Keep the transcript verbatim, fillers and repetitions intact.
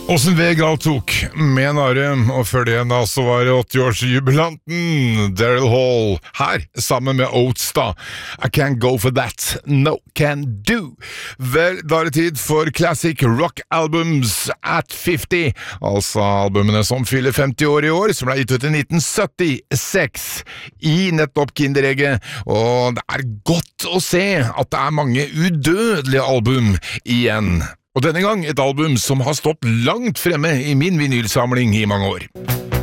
Åsen vei Gal tok med Nare, og før det da så var det åtti-årsjubilanten Daryl Hall, her sammen med Oates da. I can't go for that, no can do. Vel, da er det tid for Classic Rock Albums at femti, altså albumene som fyller femti år i år, som ble gitt ut i nitten syttiseks i nettopp Kinderegget, og det er godt å se at det er mange udødelige album igjen. Og denne gang et album som har stått langt fremme i min vinylsamling i mange år.